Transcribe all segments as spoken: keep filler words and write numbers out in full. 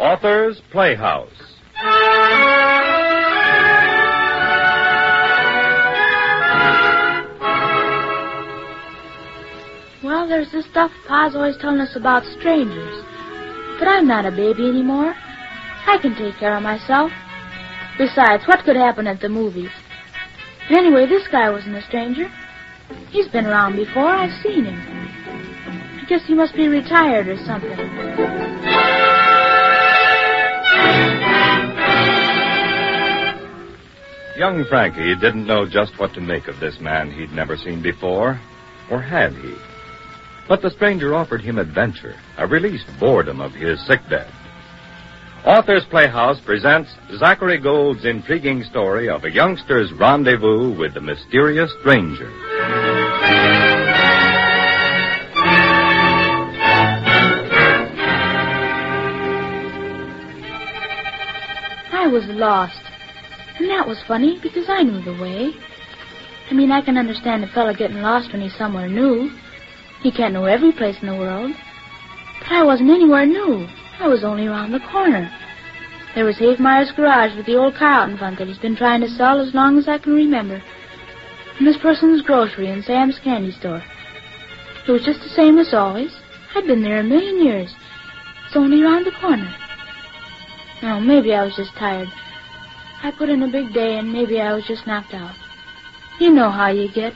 Author's Playhouse. Well, there's this stuff Pa's always telling us about strangers. But I'm not a baby anymore. I can take care of myself. Besides, what could happen at the movies? And anyway, this guy wasn't a stranger. He's been around before. I've seen him. I guess he must be retired or something. Young Frankie didn't know just what to make of this man he'd never seen before, or had he? But the stranger offered him adventure, a released boredom of his sick bed. Author's Playhouse presents Zachary Gould's intriguing story of a youngster's rendezvous with the mysterious stranger. I was lost. And that was funny, because I knew the way. I mean, I can understand a fellow getting lost when he's somewhere new. He can't know every place in the world. But I wasn't anywhere new. I was only around the corner. There was Havemeyer's garage with the old car out in front that he's been trying to sell as long as I can remember. And Miss Person's grocery and Sam's candy store. It was just the same as always. I'd been there a million years. It's only around the corner. Oh, maybe I was just tired. I put in a big day, and maybe I was just knocked out. You know how you get.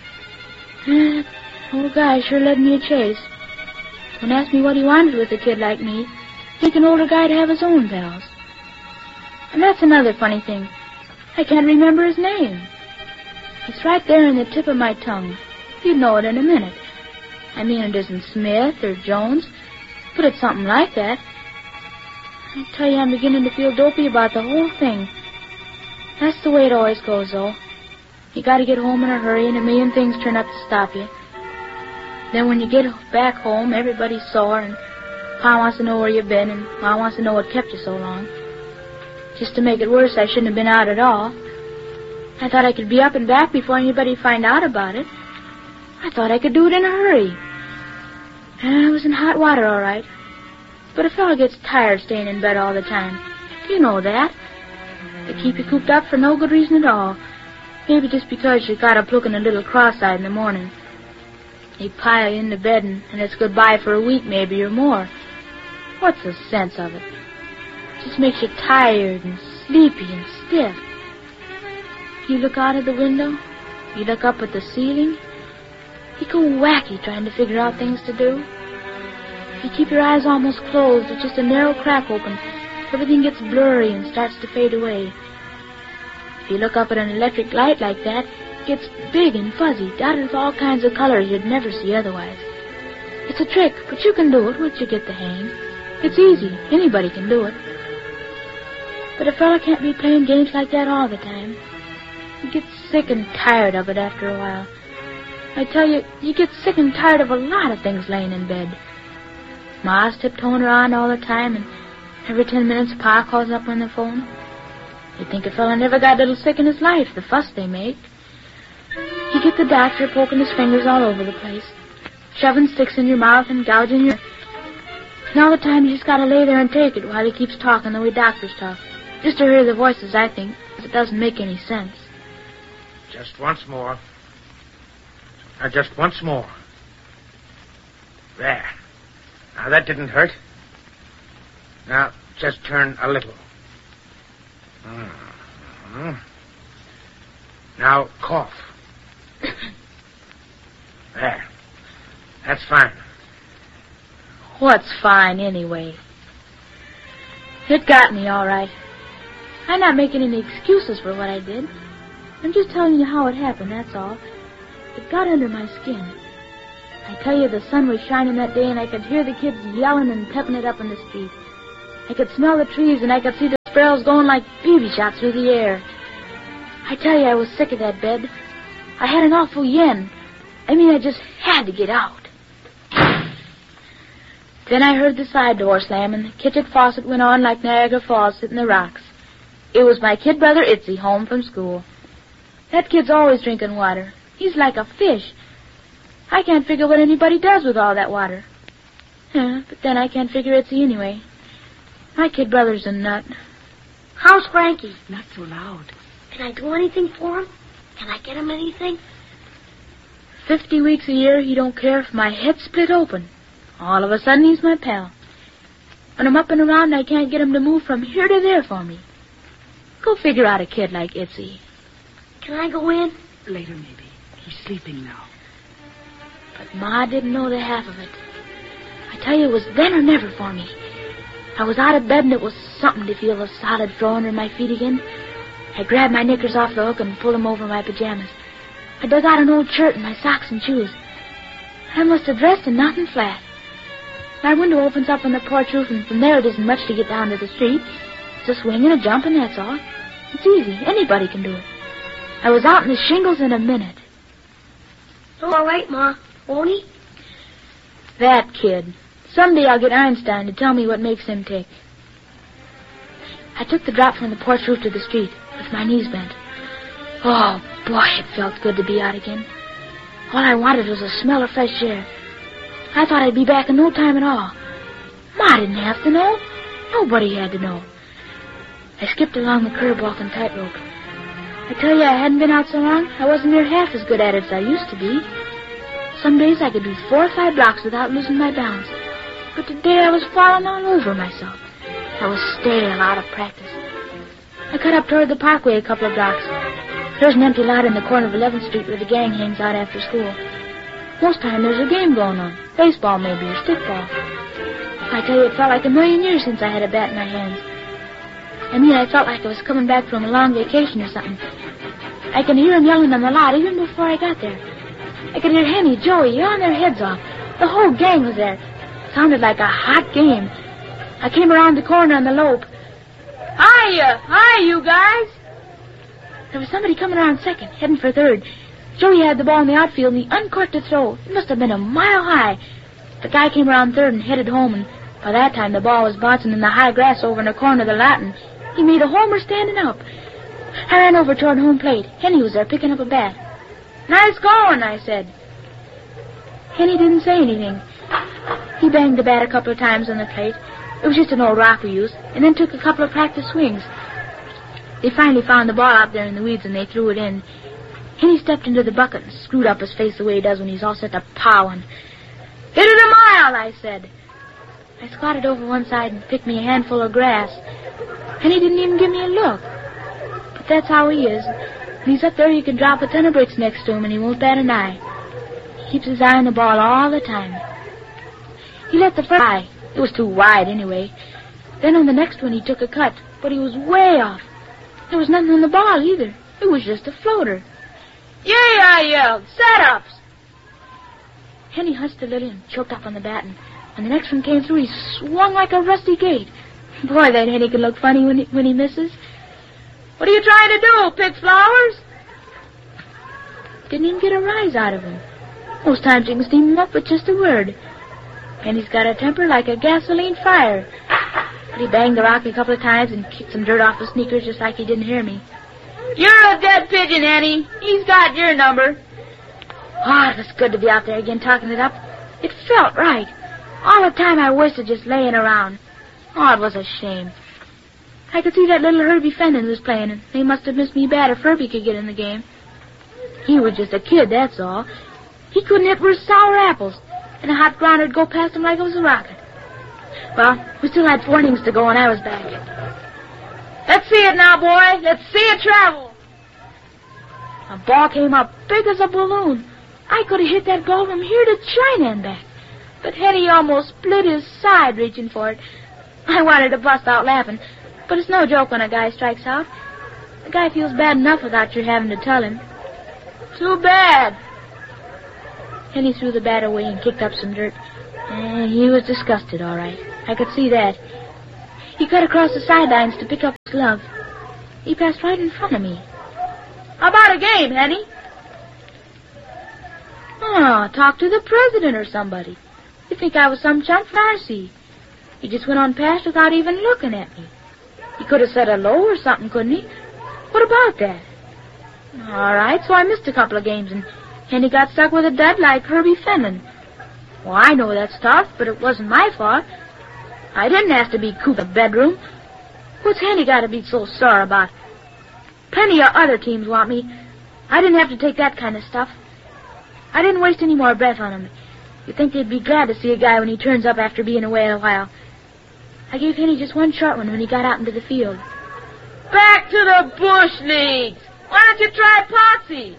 That old guy sure led me a chase. Don't ask me what he wanted with a kid like me. Take an older guy to have his own pals. And that's another funny thing. I can't remember his name. It's right there in the tip of my tongue. You'd know it in a minute. I mean, it isn't Smith or Jones, but it's something like that. I tell you, I'm beginning to feel dopey about the whole thing. That's the way it always goes, though. You gotta get home in a hurry, and a million things turn up to stop you. Then when you get back home, everybody's sore, and Pa wants to know where you've been, and Ma wants to know what kept you so long. Just to make it worse, I shouldn't have been out at all. I thought I could be up and back before anybody find out about it. I thought I could do it in a hurry. And I was in hot water, all right. But a fellow gets tired staying in bed all the time. You know that. They keep you cooped up for no good reason at all. Maybe just because you got up looking a little cross-eyed in the morning. They pile you into bed, and, and it's goodbye for a week, maybe, or more. What's the sense of it? It just makes you tired and sleepy and stiff. You look out of the window, you look up at the ceiling, you go wacky trying to figure out things to do. You keep your eyes almost closed with just a narrow crack open. Everything gets blurry and starts to fade away. If you look up at an electric light like that, it gets big and fuzzy, dotted with all kinds of colors you'd never see otherwise. It's a trick, but you can do it once you get the hang. It's easy. Anybody can do it. But a fella can't be playing games like that all the time. You get sick and tired of it after a while. I tell you, you get sick and tired of a lot of things laying in bed. Ma's tiptoeing around all the time, and every ten minutes Pa calls up on the phone. You'd think a fella never got a little sick in his life, the fuss they make. You get the doctor poking his fingers all over the place, shoving sticks in your mouth and gouging your... And all the time you just gotta lay there and take it while he keeps talking the way doctors talk. Just to hear the voices, I think, because it doesn't make any sense. Just once more. Now, just once more. There. Now, that didn't hurt. Now, just turn a little. Mm-hmm. Now, cough. There. That's fine. What's fine, anyway? It got me, all right. I'm not making any excuses for what I did. I'm just telling you how it happened, that's all. It got under my skin. I tell you, the sun was shining that day, and I could hear the kids yelling and pepping it up in the street. I could smell the trees, and I could see the sparrows going like B B shots through the air. I tell you, I was sick of that bed. I had an awful yen. I mean, I just had to get out. Then I heard the side door slam, and the kitchen faucet went on like Niagara Falls sitting the rocks. It was my kid brother Itzy home from school. That kid's always drinking water. He's like a fish. I can't figure what anybody does with all that water. Huh, but then I can't figure Itzy anyway. My kid brother's a nut. How's Frankie? Not so loud. Can I do anything for him? Can I get him anything? Fifty weeks a year, he don't care if my head's split open. All of a sudden, he's my pal. When I'm up and around, I can't get him to move from here to there for me. Go figure out a kid like Itzy. Can I go in? Later, maybe. He's sleeping now. But Ma didn't know the half of it. I tell you, it was then or never for me. I was out of bed, and it was something to feel the solid floor under my feet again. I grabbed my knickers off the hook and pulled them over my pajamas. I dug out an old shirt and my socks and shoes. I must have dressed in nothing flat. My window opens up on the porch roof, and from there it isn't much to get down to the street. It's a swing and a jump, and that's all. It's easy. Anybody can do it. I was out in the shingles in a minute. Oh, all right, Ma. Won't he? That kid. Someday I'll get Einstein to tell me what makes him tick. I took the drop from the porch roof to the street, with my knees bent. Oh, boy, it felt good to be out again. All I wanted was a smell of fresh air. I thought I'd be back in no time at all. Ma didn't have to know. Nobody had to know. I skipped along the curb walking tightrope. I tell you, I hadn't been out so long, I wasn't near half as good at it as I used to be. Some days I could do four or five blocks without losing my balance. But today I was falling all over myself. I was stale, out of practice. I cut up toward the parkway a couple of blocks. There's an empty lot in the corner of eleventh street where the gang hangs out after school. Most time there's a game going on. Baseball, maybe, or stickball. I tell you, it felt like a million years since I had a bat in my hands. I mean, I felt like I was coming back from a long vacation or something. I could hear them yelling on the lot even before I got there. I could hear Henny, Joey, yelling their heads off. The whole gang was there. It sounded like a hot game. I came around the corner on the lope. Hiya! Hi, you guys! There was somebody coming around second, heading for third. Joey had the ball in the outfield, and he uncorked the throw. It must have been a mile high. The guy came around third and headed home, and by that time the ball was bouncing in the high grass over in the corner of the lot, and he made a homer standing up. I ran over toward home plate. Henny was there picking up a bat. Nice going, I said. Henny didn't say anything. He banged the bat a couple of times on the plate. It was just an old rock we used, and then took a couple of practice swings. They finally found the ball out there in the weeds, and they threw it in. Henny stepped into the bucket and screwed up his face the way he does when he's all set to powing. Hit it a mile, I said. I squatted over one side and picked me a handful of grass. Henny didn't even give me a look. But that's how he is. When he's up there, you can drop a ton of bricks next to him, and he won't bat an eye. He keeps his eye on the ball all the time. He let the first eye. It was too wide, anyway. Then on the next one, he took a cut, but he was way off. There was nothing on the ball, either. It was just a floater. Yay, I yelled. Set-ups! Henny hunched a little and choked up on the bat, and when the next one came through, he swung like a rusty gate. Boy, that Henny can look funny when he, when he misses. What are you trying to do, pick flowers? Didn't even get a rise out of him. Most times you can steam him up with just a word. Henny's got a temper like a gasoline fire. But he banged the rock a couple of times and kicked some dirt off his sneakers just like he didn't hear me. You're a dead pigeon, Henny. He's got your number. Oh, it was good to be out there again talking it up. It felt right. All the time I wasted just laying around. Oh, it was a shame. I could see that little Herbie Fenton was playing, and they must have missed me bad if Herbie could get in the game. He was just a kid, that's all. He couldn't hit worth sour apples, and a hot grounder would go past him like it was a rocket. Well, we still had four innings to go, and I was back. Let's see it now, boy. Let's see it travel. A ball came up big as a balloon. I could have hit that ball from here to China and back. But Henny almost split his side reaching for it. I wanted to bust out laughing, but it's no joke when a guy strikes out. The guy feels bad enough without your having to tell him. Too bad. Henny threw the bat away and kicked up some dirt. And he was disgusted, all right. I could see that. He cut across the sidelines to pick up his glove. He passed right in front of me. How about a game, Henny? Oh, talk to the president or somebody. You think I was some chump from R C. He just went on past without even looking at me. He could have said hello or something, couldn't he? What about that? All right, so I missed a couple of games, and Henny got stuck with a dud like Herbie Fenton. Well, I know that's tough, but it wasn't my fault. I didn't ask to be cooped in the bedroom. What's Henny got to be so sore about? Plenty of other teams want me. I didn't have to take that kind of stuff. I didn't waste any more breath on him. You'd think they'd be glad to see a guy when he turns up after being away a while. I gave Henny just one short one when he got out into the field. Back to the bush leagues. Why don't you try Potsy?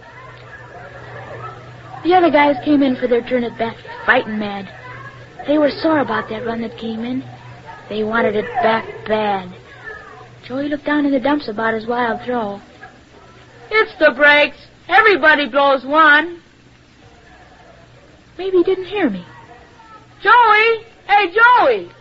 The other guys came in for their turn at bat, fighting mad. They were sore about that run that came in. They wanted it back bad. Joey looked down in the dumps about his wild throw. It's the breaks. Everybody blows one. Maybe he didn't hear me. Joey! Hey, Joey!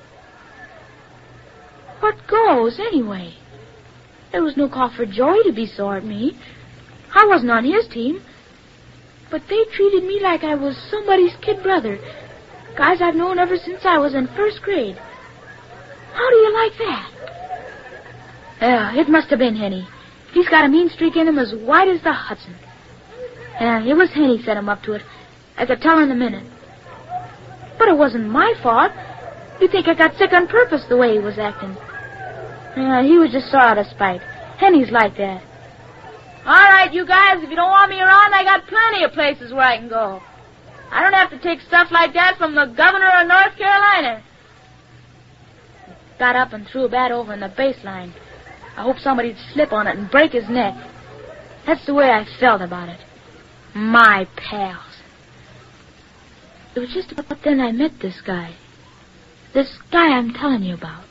What goes, anyway? There was no call for Joey to be sore at me. I wasn't on his team. But they treated me like I was somebody's kid brother. Guys I've known ever since I was in first grade. How do you like that? Yeah, it must have been Henny. He's got a mean streak in him as wide as the Hudson. Yeah, it was Henny set him up to it. I could tell in a minute. But it wasn't my fault. You'd think I got sick on purpose the way he was acting. Yeah, he was just sore out of spite. Henny's like that. All right, you guys, if you don't want me around, I got plenty of places where I can go. I don't have to take stuff like that from the governor of North Carolina. Got up and threw a bat over in the baseline. I hoped somebody'd slip on it and break his neck. That's the way I felt about it. My pals. It was just about then I met this guy. This guy I'm telling you about.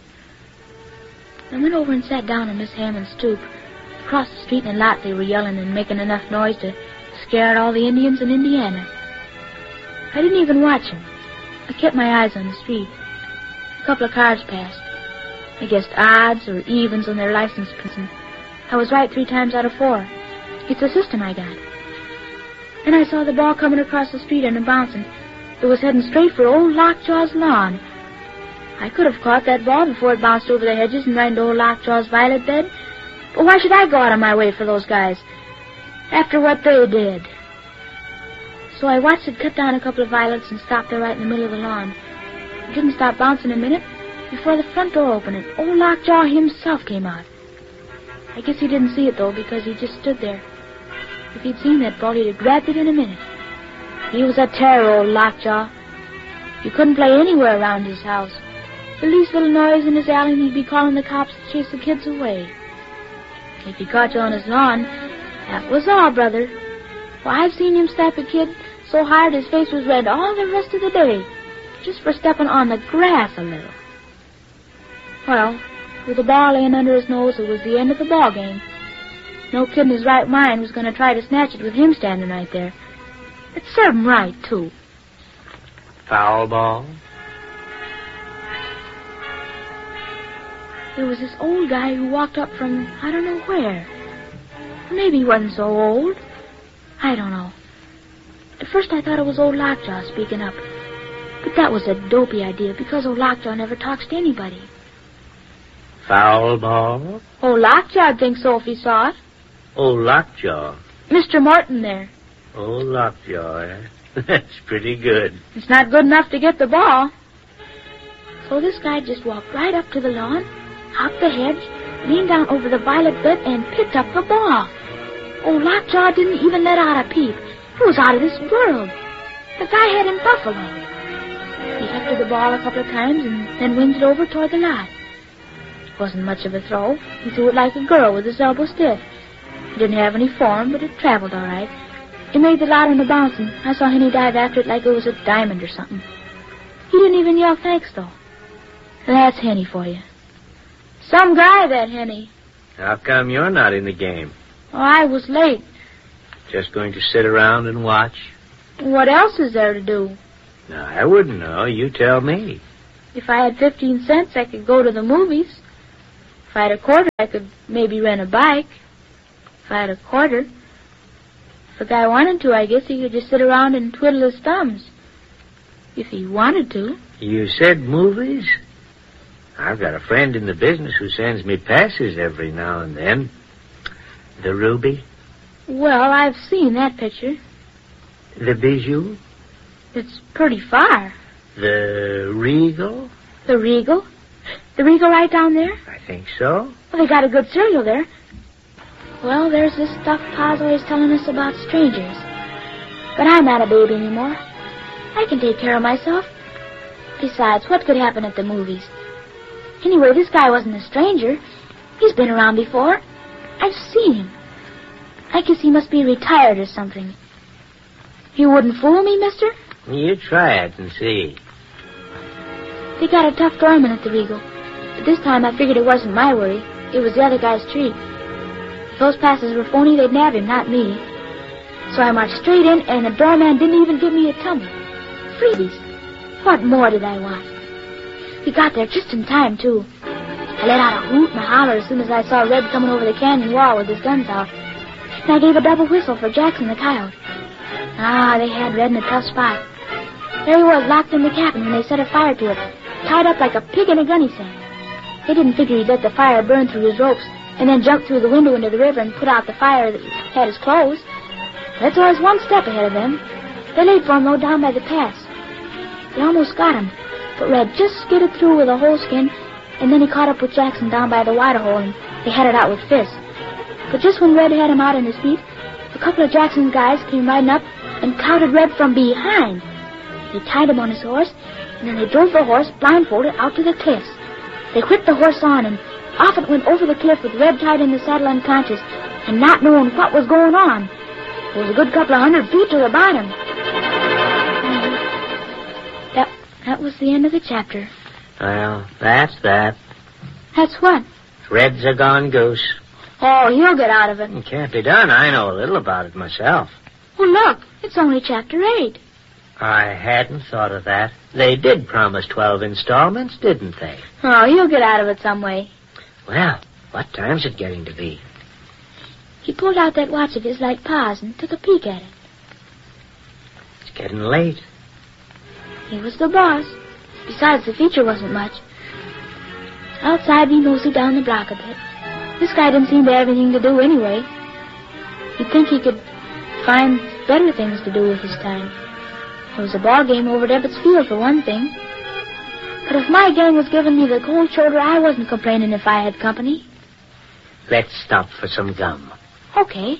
I went over and sat down on Miss Hammond's stoop. Across the street in a lot they were yelling and making enough noise to scare out all the Indians in Indiana. I didn't even watch them. I kept my eyes on the street. A couple of cars passed. I guessed odds or evens on their license plates, and I was right three times out of four. It's a system I got. And I saw the ball coming across the street and bouncing. It was heading straight for old Lockjaw's lawn. I could have caught that ball before it bounced over the hedges and right into old Lockjaw's violet bed. But why should I go out of my way for those guys? After what they did. So I watched it cut down a couple of violets and stop there right in the middle of the lawn. It didn't stop bouncing a minute before the front door opened and old Lockjaw himself came out. I guess he didn't see it, though, because he just stood there. If he'd seen that ball, he'd have grabbed it in a minute. He was a terror, old Lockjaw. You couldn't play anywhere around his house. The least little noise in his alley, and he'd be calling the cops to chase the kids away. If he caught you on his lawn, that was all, brother. Why, I've seen him slap a kid so hard his face was red all the rest of the day, just for stepping on the grass a little. Well, with the ball laying under his nose, it was the end of the ball game. No kid in his right mind was going to try to snatch it with him standing right there. It served him right, too. Foul ball? There was this old guy who walked up from I don't know where. Maybe he wasn't so old. I don't know. At first I thought it was old Lockjaw speaking up. But that was a dopey idea because old Lockjaw never talks to anybody. Foul ball? Old Lockjaw'd think so if he saw it. Old Lockjaw? Mister Morton there. Old Lockjaw, eh? That's pretty good. It's not good enough to get the ball. So this guy just walked right up to the lawn, hopped the hedge, leaned down over the violet bed, and picked up the ball. Old Lockjaw didn't even let out a peep. It was out of this world. The guy had him buffaloed. He hefted the ball a couple of times and then winged it over toward the lot. It wasn't much of a throw. He threw it like a girl with his elbow stiff. It didn't have any form, but it traveled all right. It made the lot on the bounce, and I saw Henny dive after it like it was a diamond or something. He didn't even yell thanks, though. That's Henny for you. Some guy, that Henny. How come you're not in the game? Oh, I was late. Just going to sit around and watch? What else is there to do? Now, I wouldn't know. You tell me. If I had fifteen cents, I could go to the movies. If I had a quarter, I could maybe rent a bike. If I had a quarter, if a guy wanted to, I guess he could just sit around and twiddle his thumbs. If he wanted to. You said movies? I've got a friend in the business who sends me passes every now and then. The Ruby? Well, I've seen that picture. The Bijou? It's pretty far. The Regal? The Regal? The Regal right down there? I think so. Well, they got a good cereal there. Well, there's this stuff Pa's always telling us about strangers. But I'm not a baby anymore. I can take care of myself. Besides, what could happen at the movies? Anyway, this guy wasn't a stranger. He's been around before. I've seen him. I guess he must be retired or something. You wouldn't fool me, mister? You try it and see. They got a tough doorman at the Regal. But this time I figured it wasn't my worry. It was the other guy's treat. If those passes were phony, they'd nab him, not me. So I marched straight in, and the doorman didn't even give me a tumbler. Freebies. What more did I want? We got there just in time, too. I let out a hoot and a holler as soon as I saw Red coming over the canyon wall with his guns out. And I gave a double whistle for Jackson the coyote. Ah, they had Red in a tough spot. There he was, locked in the cabin when they set a fire to it, tied up like a pig in a gunny sack. They didn't figure he'd let the fire burn through his ropes and then jump through the window into the river and put out the fire that had his clothes. That's always one step ahead of them. They laid for him, though, down by the pass. They almost got him, but Red just skidded through with a whole skin, and then he caught up with Jackson down by the water hole, and they had it out with fists. But just when Red had him out on his feet, a couple of Jackson's guys came riding up and clouted Red from behind. They tied him on his horse, and then they drove the horse blindfolded out to the cliffs. They whipped the horse on, and off it went over the cliff with Red tied in the saddle unconscious and not knowing what was going on. It was a good couple of hundred feet to the bottom. That, that was the end of the chapter. Well, that's that. That's what? Red's a gone goose. Oh, he'll get out of it. It can't be done. I know a little about it myself. Well, look, it's only chapter eight. I hadn't thought of that. They did promise twelve installments, didn't they? Oh, he'll get out of it some way. Well, what time's it getting to be? He pulled out that watch of his like Pa's and took a peek at it. It's getting late. He was the boss. Besides, the feature wasn't much. Outside, we moseyed down the block a bit. This guy didn't seem to have anything to do anyway. You'd think he could find better things to do with his time. There was a ball game over at Ebbets Field, for one thing. But if my gang was giving me the cold shoulder, I wasn't complaining if I had company. Let's stop for some gum. Okay.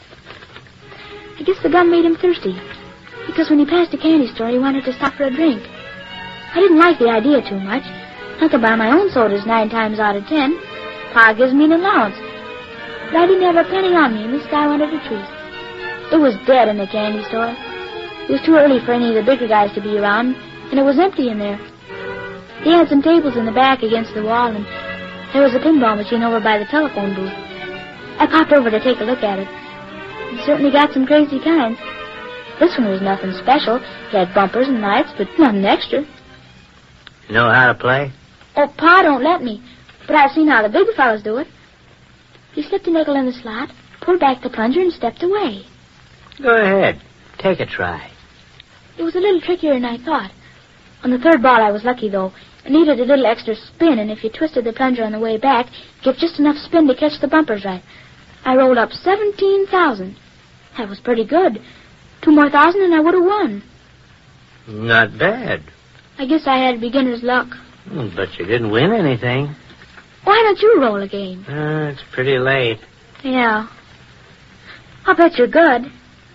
I guess the gum made him thirsty, because when he passed a candy store, he wanted to stop for a drink. I didn't like the idea too much. I could buy my own sodas nine times out of ten. Pa gives me an allowance. But I didn't have a penny on me, and this guy wanted a treat. It was dead in the candy store. It was too early for any of the bigger guys to be around, and it was empty in there. They had some tables in the back against the wall, and there was a pinball machine over by the telephone booth. I popped over to take a look at it. It certainly got some crazy kinds. This one was nothing special. It had bumpers and lights, but nothing extra. Know how to play? Oh, Pa don't let me, but I've seen how the big fellas do it. He slipped a nickel in the slot, pulled back the plunger, and stepped away. Go ahead. Take a try. It was a little trickier than I thought. On the third ball, I was lucky, though. It needed a little extra spin, and if you twisted the plunger on the way back, get just enough spin to catch the bumpers right. I rolled up seventeen thousand. That was pretty good. Two more thousand, and I would have won. Not bad. I guess I had beginner's luck. But you didn't win anything. Why don't you roll a game? Uh, it's pretty late. Yeah. I'll bet you're good.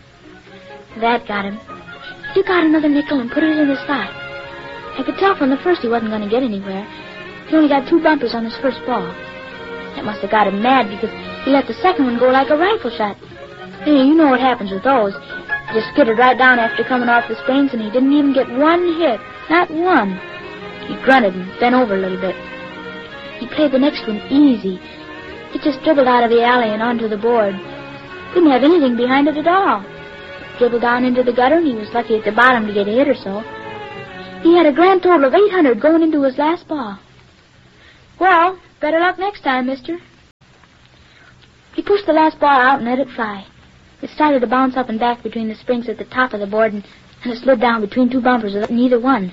That got him. He got another nickel and put it in his slot. I could tell from the first he wasn't going to get anywhere. He only got two bumpers on his first ball. That must have got him mad because he let the second one go like a rifle shot. Hey, you know what happens with those. He just skidded right down after coming off the springs, and he didn't even get one hit. Not one. He grunted and bent over a little bit. He played the next one easy. It just dribbled out of the alley and onto the board. Didn't have anything behind it at all. Dribbled down into the gutter, and he was lucky at the bottom to get a hit or so. He had a grand total of eight hundred going into his last ball. Well, better luck next time, mister. He pushed the last ball out and let it fly. It started to bounce up and back between the springs at the top of the board, and, and it slid down between two bumpers without neither one.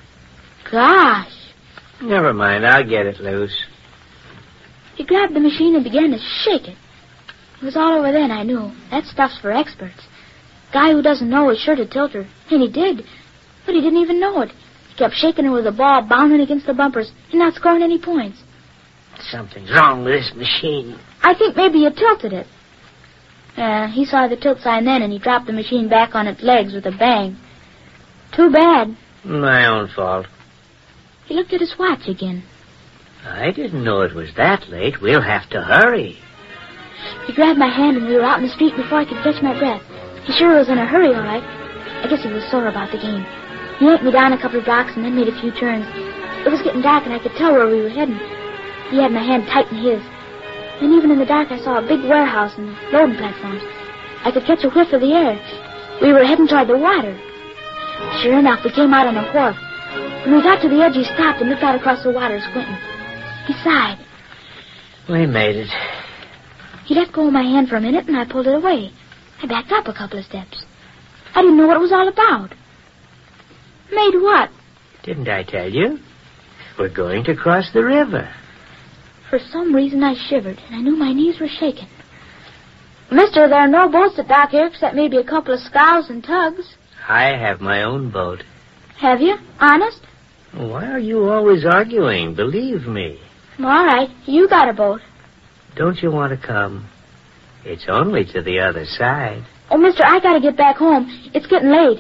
Gosh! Never mind, I'll get it loose. He grabbed the machine and began to shake it. It was all over then, I knew. That stuff's for experts. Guy who doesn't know is sure to tilt her. And he did. But he didn't even know it. He kept shaking her with the ball, bounding against the bumpers, and not scoring any points. Something's wrong with this machine. I think maybe you tilted it. Uh, he saw the tilt sign then, and he dropped the machine back on its legs with a bang. Too bad. My own fault. He looked at his watch again. I didn't know it was that late. We'll have to hurry. He grabbed my hand, and we were out in the street before I could catch my breath. He sure was in a hurry, all right. I guess he was sore about the game. He yanked me down a couple of blocks and then made a few turns. It was getting dark, and I could tell where we were heading. He had my hand tight in his. And even in the dark, I saw a big warehouse and loading platforms. I could catch a whiff of the air. We were heading toward the water. Sure enough, we came out on a wharf. When we got to the edge, he stopped and looked out across the water, squinting. He sighed. We made it. He let go of my hand for a minute, and I pulled it away. I backed up a couple of steps. I didn't know what it was all about. Made what? Didn't I tell you? We're going to cross the river. For some reason, I shivered, and I knew my knees were shaking. Mister, there are no boats at dock here except maybe a couple of scows and tugs. I have my own boat. Have you? Honest? Why are you always arguing? Believe me. All right. You got a boat. Don't you want to come? It's only to the other side. Oh, mister, I gotta get back home. It's getting late.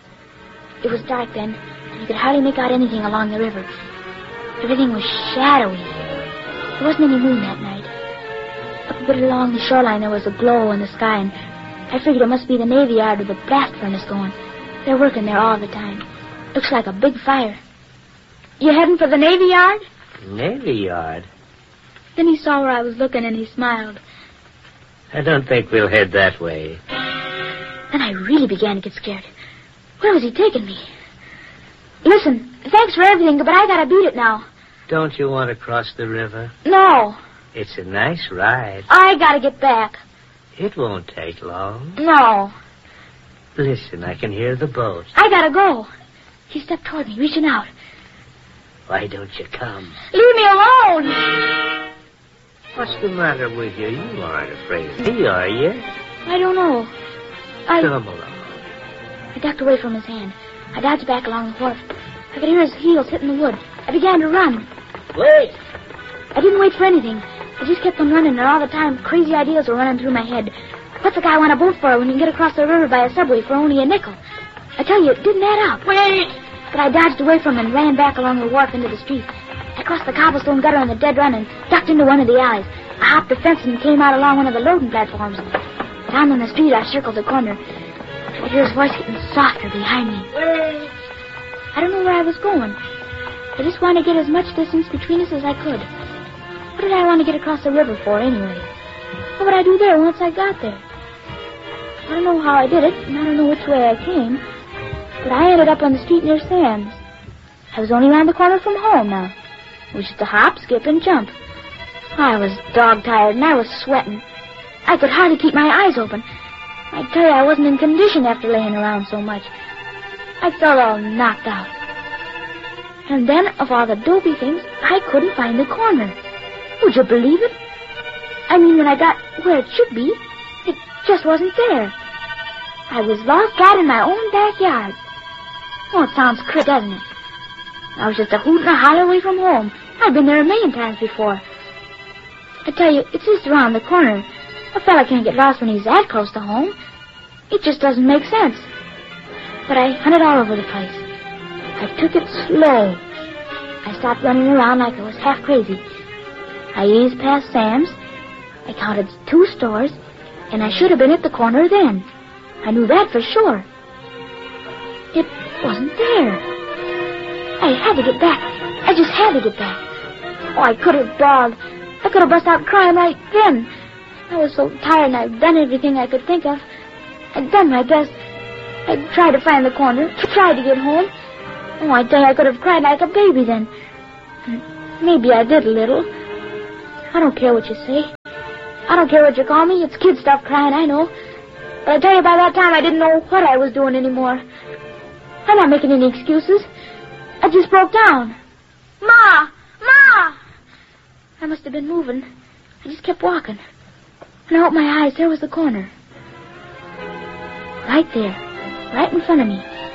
It was dark then, and you could hardly make out anything along the river. Everything was shadowy. There wasn't any moon that night. Up a bit along the shoreline, there was a glow in the sky, and I figured it must be the Navy Yard with the blast furnace going. They're working there all the time. Looks like a big fire. You heading for the Navy Yard? Navy Yard? Then he saw where I was looking, and he smiled. I don't think we'll head that way. Then I really began to get scared. Where was he taking me? Listen, thanks for everything, but I gotta beat it now. Don't you want to cross the river? No. It's a nice ride. I gotta get back. It won't take long. No. Listen, I can hear the boat. I gotta go. He stepped toward me, reaching out. Why don't you come? Leave me alone! What's the matter with you? You aren't afraid of me, are you? I don't know. I... Come along. I ducked away from his hand. I dodged back along the wharf. I could hear his heels hitting the wood. I began to run. Wait! I didn't wait for anything. I just kept on running, and all the time, crazy ideas were running through my head. What's a guy want a boat for when you can get across the river by a subway for only a nickel? I tell you, it didn't add up. Wait! But I dodged away from him and ran back along the wharf into the street. I crossed the cobblestone gutter on the dead run and ducked into one of the alleys. I hopped the fence and came out along one of the loading platforms. Down on the street, I circled the corner. I could hear his voice getting softer behind me. Wait! I don't know where I was going. I just wanted to get as much distance between us as I could. What did I want to get across the river for, anyway? What would I do there once I got there? I don't know how I did it, and I don't know which way I came, but I ended up on the street near Sam's. I was only around the corner from home now. It was just a hop, skip, and jump. I was dog-tired, and I was sweating. I could hardly keep my eyes open. I tell you, I wasn't in condition after laying around so much. I felt all knocked out. And then, of all the dopey things, I couldn't find the corner. Would you believe it? I mean, when I got where it should be, it just wasn't there. I was lost right in my own backyard. Oh, it sounds crit, doesn't it? I was just a hoot and a holler away from home. I'd been there a million times before. I tell you, it's just around the corner. A fella can't get lost when he's that close to home. It just doesn't make sense. But I hunted all over the place. I took it slow. I stopped running around like I was half crazy. I eased past Sam's. I counted two stores, and I should have been at the corner then. I knew that for sure. It wasn't there. I had to get back. I just had to get back. Oh, I could have bawled. I could have burst out crying right then. I was so tired, and I'd done everything I could think of. I'd done my best. I tried to find the corner, tried to get home. Oh, I tell you, I could have cried like a baby then. Maybe I did a little. I don't care what you say. I don't care what you call me. It's kid stuff crying, I know. But I tell you, by that time, I didn't know what I was doing anymore. I'm not making any excuses. I just broke down. Ma! Ma! I must have been moving. I just kept walking. When I opened my eyes, there was the corner. Right there. Right in front of me.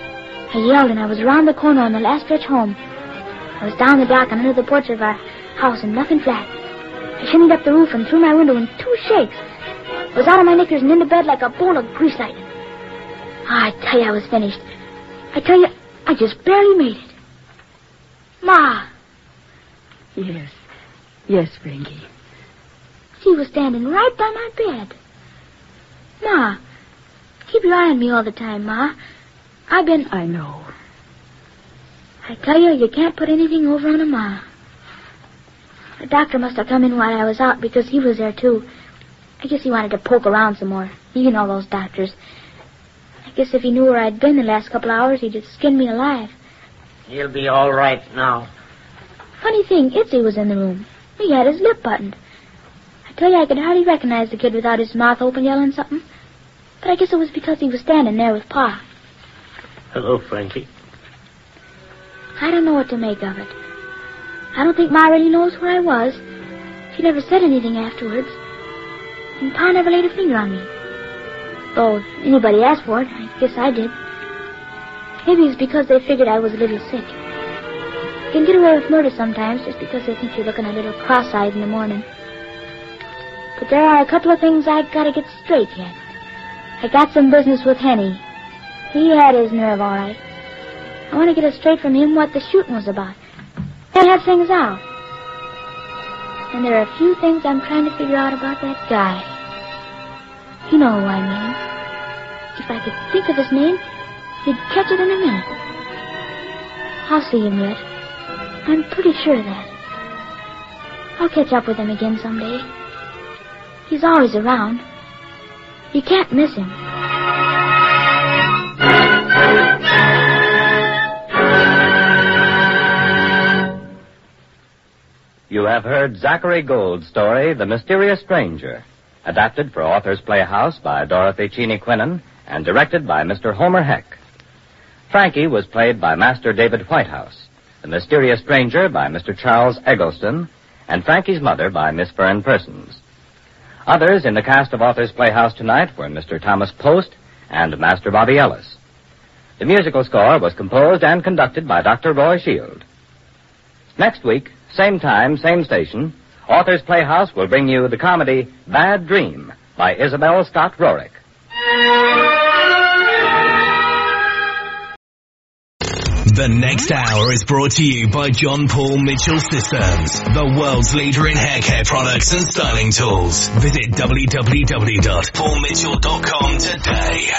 I yelled, and I was around the corner on the last stretch home. I was down the block and under the porch of our house in Bluffing Flat. I shinnied up the roof and through my window in two shakes. I was out of my knickers and into bed like a bowl of grease light. Ah, I tell you, I was finished. I tell you, I just barely made it. Ma! Yes. Yes, Frankie. She was standing right by my bed. Ma, keep your eye on me all the time, Ma. I've been... I know. I tell you, you can't put anything over on a Ma. The doctor must have come in while I was out because he was there, too. I guess he wanted to poke around some more. You know those doctors. I guess if he knew where I'd been the last couple of hours, he'd just skin me alive. He'll be all right now. Funny thing, Itzy was in the room. He had his lip buttoned. I tell you, I could hardly recognize the kid without his mouth open yelling something. But I guess it was because he was standing there with Pa. Hello, Frankie. I don't know what to make of it. I don't think Ma really knows where I was. She never said anything afterwards. And Pa never laid a finger on me. Though anybody asked for it, I guess I did. Maybe it's because they figured I was a little sick. You can get away with murder sometimes just because they think you're looking a little cross-eyed in the morning. But there are a couple of things I gotta get straight yet. I got some business with Henny. He had his nerve all right. I want to get it straight from him what the shooting was about. I have things out. And there are a few things I'm trying to figure out about that guy. You know who I mean. If I could think of his name, he'd catch it in a minute. I'll see him yet. I'm pretty sure of that. I'll catch up with him again someday. He's always around. You can't miss him. You have heard Zachary Gould's story, The Mysterious Stranger, adapted for Authors Playhouse by Dorothy Cheney Quinnen and directed by Mister Homer Heck. Frankie was played by Master David Whitehouse, The Mysterious Stranger by Mister Charles Eggleston, and Frankie's mother by Miss Fern Persons. Others in the cast of Authors Playhouse tonight were Mister Thomas Post and Master Bobby Ellis. The musical score was composed and conducted by Doctor Roy Shield. Next week, same time, same station, Authors Playhouse will bring you the comedy Bad Dream by Isabel Scott Rorick. The next hour is brought to you by John Paul Mitchell Systems, the world's leader in hair care products and styling tools. Visit w w w dot paul mitchell dot com today.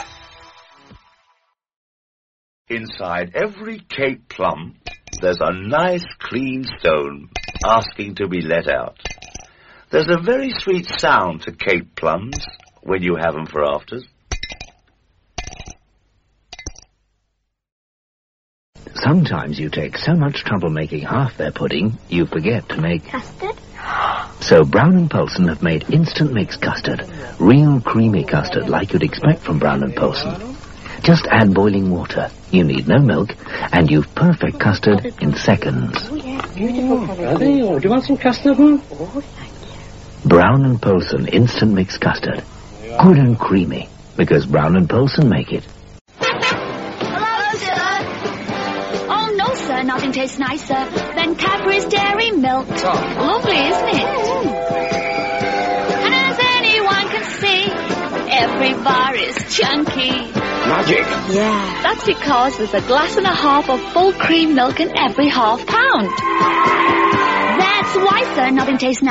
Inside every Cape plum, there's a nice clean stone asking to be let out. There's a very sweet sound to Cape plums when you have them for afters. Sometimes you take so much trouble making half their pudding, you forget to make... Custard? So Brown and Polson have made instant mix custard. Real creamy custard like you'd expect from Brown and Polson. Just add boiling water. You need no milk, and you've perfect custard in seconds. Oh, yeah, beautiful colour. Are they? Oh, do you want some custard, hmm? Oh, thank you. Brown and Polson instant mix custard. Good and creamy, because Brown and Polson make it. Hello, sir. Oh, no, sir, nothing tastes nicer than Cadbury's Dairy Milk. Oh. Lovely, isn't it? Mm. And as anyone can see, every bar is chunky. Magic. Yeah. That's because there's a glass and a half of full cream milk in every half pound. That's why, sir, nothing tastes nicer.